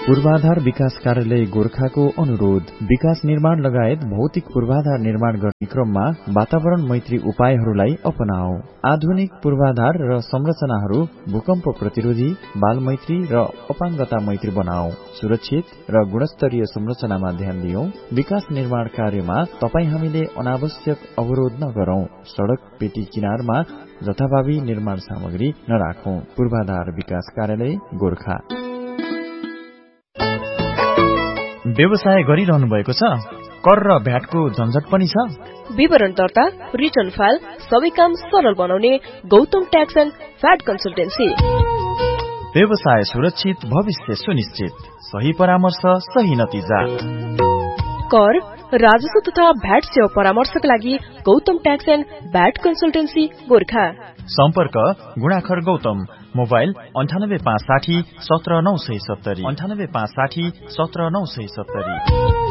पूर्वाधार विकास कार्यालय गोरखाको अनुरोध। विकास निर्माण लगायत भौतिक पूर्वाधार निर्माण गर्ने क्रममा वातावरण मैत्री उपायहरूलाई अपनाऊ। आधुनिक पूर्वाधार र संरचनाहरू भूकम्प प्रतिरोधी, बाल मैत्री र अपाङ्गता मैत्री बनाऊ। सुरक्षित र गुणस्तरीय संरचनामा ध्यान दियौं। विकास निर्माण कार्यमा तपाई हामीले अनावश्यक अवरोध नगरौं। सड़क पेटी किनारमा जथाभावी निर्माण सामग्री नराखौं। पूर्वाधार विकास कार्यालय गोरखा। व्यवसाय गरिरहनु भएको छ? कर र भ्याटको झन्झट पनि छ? विवरण दर्ता, रिटर्न फाइल सबै काम सरल बनाउने Gautam tax and VAT consultancy. व्यवसाय सुरक्षित, भविष्य सुनिश्चित। सही परामर्श, सही नतिजा। कर, राजस्व तथा भ्याट सेवा परामर्शका लागि Gautam tax and VAT consultancy Gorkha. सम्पर्क गुणाखर गौतम। मोबाइल 9856 17970 9856 17970।